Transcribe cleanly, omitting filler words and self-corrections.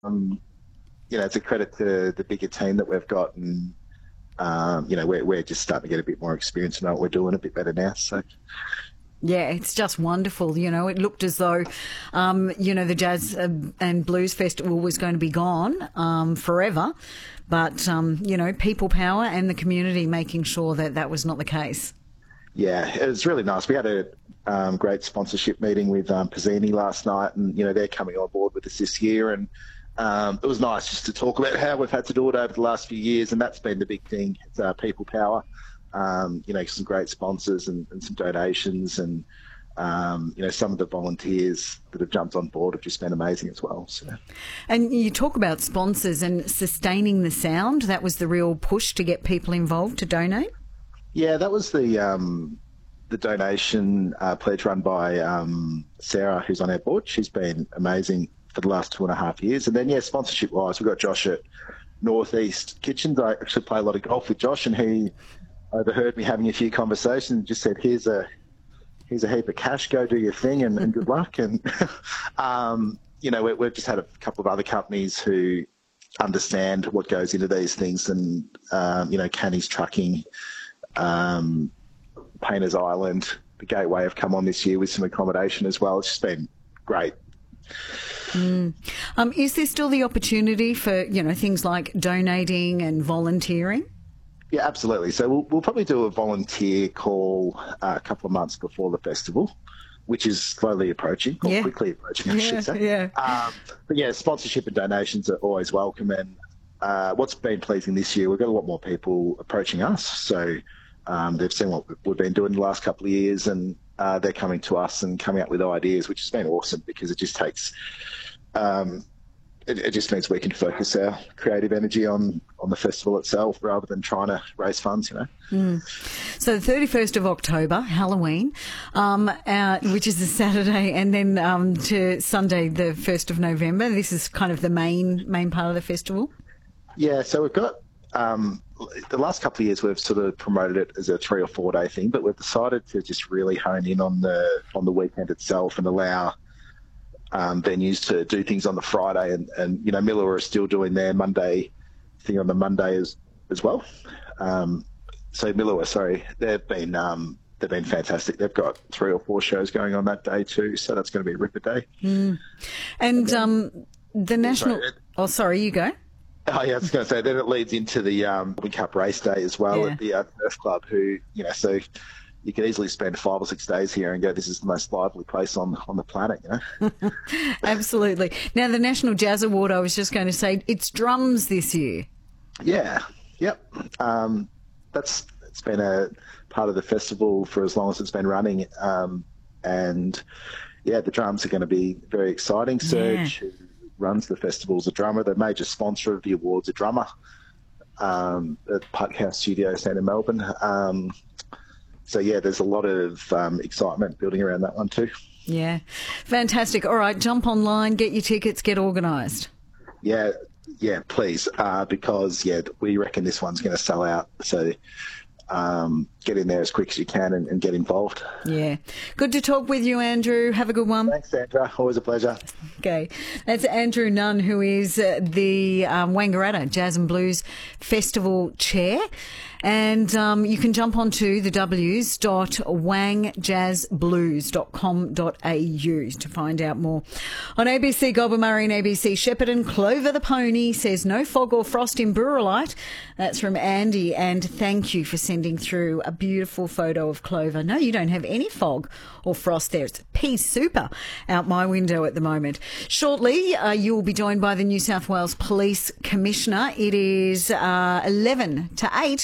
it's a credit to the bigger team that we've got, and we're just starting to get a bit more experience and know what we're doing a bit better now. So. Yeah, it's just wonderful. It looked as though, the Jazz and Blues Festival was going to be gone forever. But, people power and the community making sure that that was not the case. Yeah, it was really nice. We had a great sponsorship meeting with Pizzini last night, and, they're coming on board with us this year. And it was nice just to talk about how we've had to do it over the last few years, and that's been the big thing. It's people power. Some great sponsors and some donations, and some of the volunteers that have jumped on board have just been amazing as well. So. And you talk about sponsors and sustaining the sound. That was the real push to get people involved to donate. Yeah, that was the donation pledge run by Sarah, who's on our board. She's been amazing for the last 2.5 years. And then, sponsorship wise, we've got Josh at Northeast Kitchens. I actually play a lot of golf with Josh, and he overheard me having a few conversations and just said, here's a heap of cash, go do your thing, and good luck. And, we've just had a couple of other companies who understand what goes into these things, and, Canny's Trucking, Painters Island, the Gateway have come on this year with some accommodation as well. It's just been great. Is there still the opportunity for, things like donating and volunteering? Yeah, absolutely. So we'll probably do a volunteer call a couple of months before the festival, which is slowly approaching, or quickly approaching, I should say. Yeah. But sponsorship and donations are always welcome. And what's been pleasing this year, we've got a lot more people approaching us. So they've seen what we've been doing the last couple of years, and they're coming to us and coming up with ideas, which has been awesome, because it just takes... It just means we can focus our creative energy on the festival itself rather than trying to raise funds, So the 31st of October, Halloween, which is a Saturday, and then to Sunday, the 1st of November. This is kind of the main part of the festival. Yeah, so we've got the last couple of years we've sort of promoted it as a 3 or 4 day thing, but we've decided to just really hone in on the weekend itself and allow venues to do things on the Friday, and Miller are still doing their Monday thing on the Monday as well. So Miller, they've been fantastic. They've got 3 or 4 shows going on that day too, so that's going to be a ripper day. And the national... Sorry, you go. Oh yeah, I was going to say, then it leads into the Wing Cup race day as well at the Surf Club, who, so you could easily spend 5 or 6 days here and go, this is the most lively place on the planet, Absolutely. Now, the National Jazz Award, I was just going to say, it's drums this year. Yeah, yep. It's been a part of the festival for as long as it's been running. And, the drums are going to be very exciting. Serge, who runs the festival, is a drummer. The major sponsor of the awards, a drummer at Puck House Studios down in Melbourne. There's a lot of excitement building around that one too. Yeah, fantastic. All right, jump online, get your tickets, get organised. Yeah, please, because we reckon this one's going to sell out. So get in there as quick as you can and get involved. Yeah. Good to talk with you, Andrew. Have a good one. Thanks, Sandra. Always a pleasure. Okay. That's Andrew Nunn, who is the Wangaratta Jazz and Blues Festival Chair. And you can jump onto the w's.wangjazzblues.com.au to find out more. On ABC Goulburn-Murray and ABC Shepparton, Clover the Pony says no fog or frost in Burrelite. That's from Andy, and thank you for sending through a beautiful photo of Clover. No, you don't have any fog or frost there. It's pea super out my window at the moment. Shortly, you will be joined by the New South Wales Police Commissioner. It is 11 to 8.